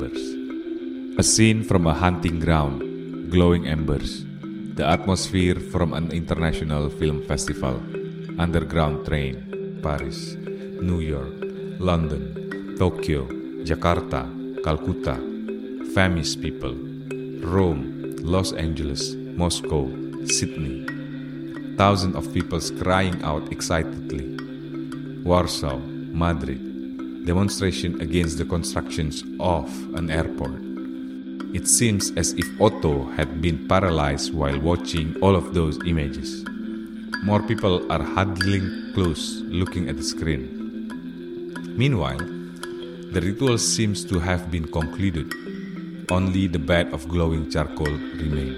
embers. A scene from a hunting ground, glowing embers. The atmosphere from an international film festival. Underground train, Paris, New York, London, Tokyo, Jakarta, Calcutta. Famished people, Rome, Los Angeles, Moscow, Sydney. Thousands of people crying out excitedly. Warsaw, Madrid. Demonstration against the constructions of an airport. It seems as if Otto had been paralyzed while watching all of those images. More people are huddling close, looking at the screen. Meanwhile, the ritual seems to have been concluded. Only the bed of glowing charcoal remains.